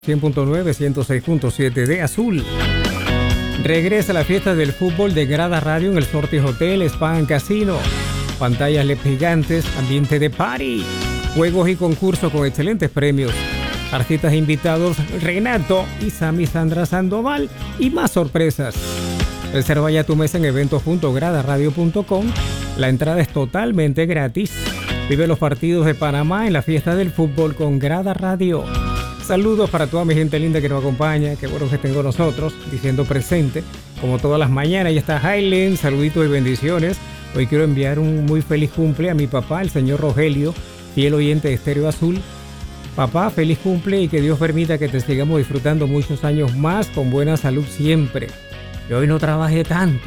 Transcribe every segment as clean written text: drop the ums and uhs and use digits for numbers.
100.9, 106.7 de Azul. Regresa la fiesta del fútbol de Grada Radio en el Sortis Hotel, Spa and Casino. Pantallas LED gigantes, ambiente de party, juegos y concursos con excelentes premios. Artistas invitados Renato y Sammy Sandra Sandoval y más sorpresas. Reserva ya tu mesa en eventos.gradaradio.com. La entrada es totalmente gratis. Vive los partidos de Panamá en la fiesta del fútbol con Grada Radio. Saludos para toda mi gente linda que nos acompaña. Qué bueno que estén con nosotros, diciendo presente, como todas las mañanas. Ya está Hailen, saluditos y bendiciones. Hoy quiero enviar un muy feliz cumple a mi papá, el señor Rogelio, fiel oyente de Estéreo Azul. Papá, feliz cumple y que Dios permita que te sigamos disfrutando muchos años más con buena salud siempre. Que hoy no trabajé tanto.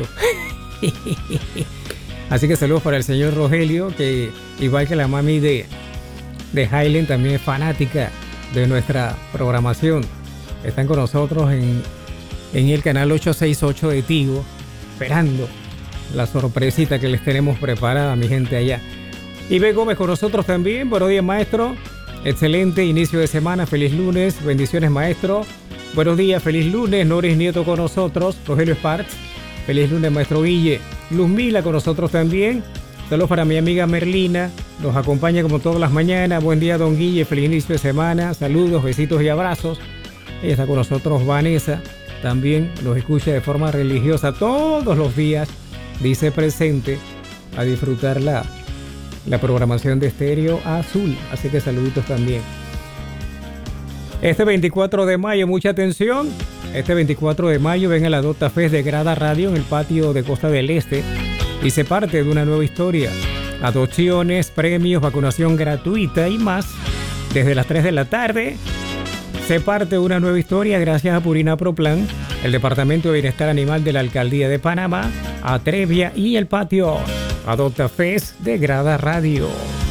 Así que saludos para el señor Rogelio, que igual que la mami de Hailen, también es fanática de nuestra programación. Están con nosotros en el canal 868 de Tigo, esperando la sorpresita que les tenemos preparada, mi gente allá. Ibe Gómez con nosotros también. Buenos días, maestro. Excelente inicio de semana. Feliz lunes. Bendiciones, maestro. Buenos días, feliz lunes. Noris Nieto con nosotros. Rogelio Sparks. Feliz lunes, maestro Guille. Luz Mila con nosotros también. Saludos para mi amiga Merlina. Nos acompaña como todas las mañanas. Buen día, don Guille. Feliz inicio de semana. Saludos, besitos y abrazos. Ella está con nosotros, Vanessa. También nos escucha de forma religiosa todos los días. Dice presente a disfrutar la programación de Estéreo Azul. Así que saluditos también. Este 24 de mayo, mucha atención. Este 24 de mayo ven a la Adopta Fest de Grada Radio en el patio de Costa del Este y se parte de una nueva historia. Adopciones, premios, vacunación gratuita y más. Desde las 3 de la tarde se parte de una nueva historia gracias a Purina Pro Plan, el Departamento de Bienestar Animal de la Alcaldía de Panamá, Atrevia y el patio Adopta Fest de Grada Radio.